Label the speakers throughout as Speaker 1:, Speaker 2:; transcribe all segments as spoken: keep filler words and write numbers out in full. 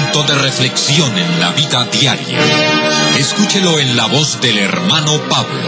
Speaker 1: momento de reflexión en la vida diaria. Escúchelo en la voz del hermano Pablo.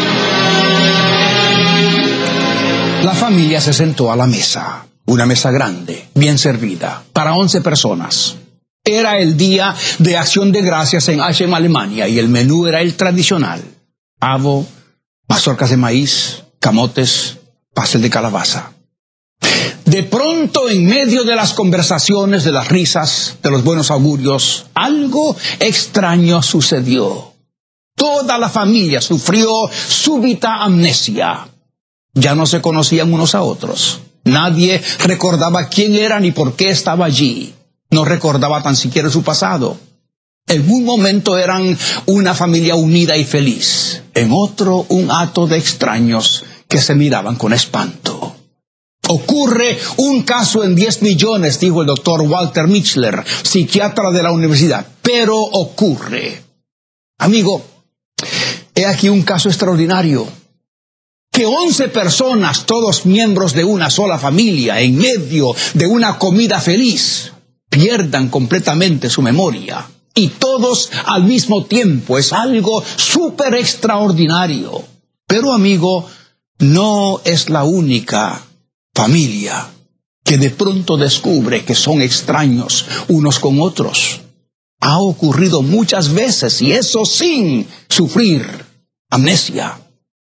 Speaker 2: La familia se sentó a la mesa, una mesa grande, bien servida, para once personas. Era el día de Acción de Gracias en Aachen, Alemania, y el menú era el tradicional: pavo, mazorcas de maíz, camotes, pastel de calabaza. De pronto, en medio de las conversaciones, de las risas, de los buenos augurios, algo extraño sucedió. Toda la familia sufrió súbita amnesia. Ya no se conocían unos a otros. Nadie recordaba quién era ni por qué estaba allí. No recordaba tan siquiera su pasado. En un momento eran una familia unida y feliz. En otro, un hato de extraños que se miraban con espanto. Ocurre un caso en diez millones, dijo el doctor Walter Michler, psiquiatra de la universidad. Pero ocurre. Amigo, he aquí un caso extraordinario. Que once personas, todos miembros de una sola familia, en medio de una comida feliz, pierdan completamente su memoria. Y todos al mismo tiempo. Es algo súper extraordinario. Pero, amigo, no es la única familia que de pronto descubre que son extraños unos con otros. Ha ocurrido muchas veces, y eso sin sufrir amnesia.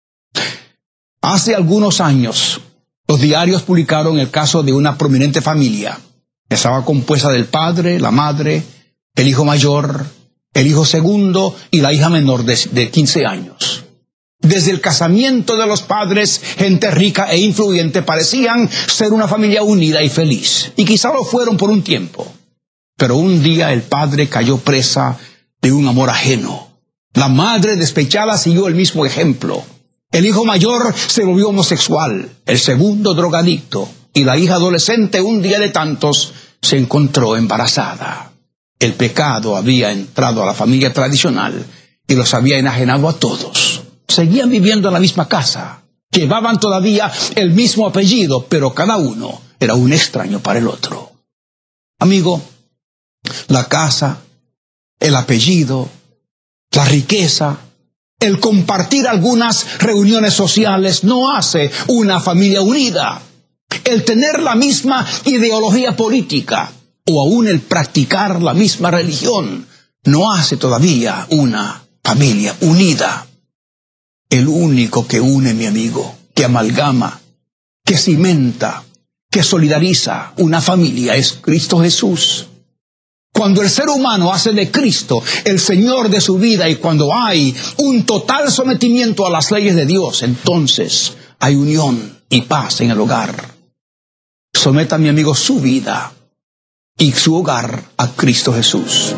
Speaker 2: Hace algunos años, los diarios publicaron el caso de una prominente familia. Estaba compuesta del padre, la madre, el hijo mayor, el hijo segundo y la hija menor de, de quince años. Desde el casamiento de los padres, gente rica e influyente, parecían ser una familia unida y feliz. Y quizá lo fueron por un tiempo. Pero un día el padre cayó presa de un amor ajeno. La madre, despechada, siguió el mismo ejemplo. El hijo mayor se volvió homosexual, el segundo drogadicto, y la hija adolescente, un día de tantos, se encontró embarazada. El pecado había entrado a la familia tradicional y los había enajenado a todos. Seguían viviendo en la misma casa, llevaban todavía el mismo apellido, pero cada uno era un extraño para el otro. Amigo, la casa, el apellido, la riqueza, el compartir algunas reuniones sociales no hace una familia unida. El tener la misma ideología política o aún el practicar la misma religión no hace todavía una familia unida. El único que une, mi amigo, que amalgama, que cimenta, que solidariza una familia es Cristo Jesús. Cuando el ser humano hace de Cristo el Señor de su vida y cuando hay un total sometimiento a las leyes de Dios, entonces hay unión y paz en el hogar. Someta, mi amigo, su vida y su hogar a Cristo Jesús.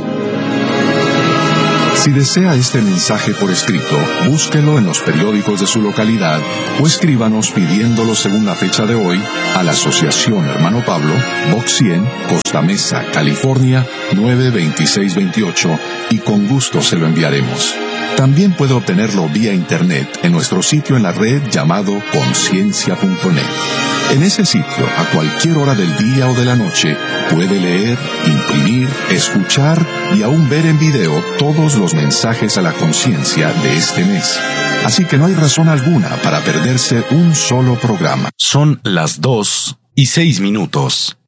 Speaker 3: Si desea este mensaje por escrito, búsquelo en los periódicos de su localidad o escríbanos pidiéndolo según la fecha de hoy a la Asociación Hermano Pablo, Box cien, Costa Mesa, California, nueve veintiséis veintiocho, y con gusto se lo enviaremos. También puede obtenerlo vía internet en nuestro sitio en la red llamado conciencia punto net. En ese sitio, a cualquier hora del día o de la noche, puede leer, imprimir, escuchar y aún ver en video todos los mensajes a la conciencia de este mes. Así que no hay razón alguna para perderse un solo programa.
Speaker 4: Son las dos y seis minutos.